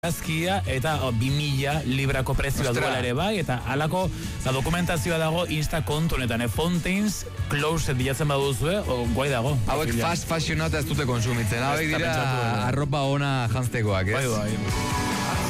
Azkia eta 2000 librako prezioa duela ere bai, eta halako dokumentazioa dago Insta kontu honetan, Fontaines Closet bilatzen baduzue, guai dago. Hauek fast fashionata ez dute konsumitzen, hauek dira arropa ona janztekoak, ez? Bai.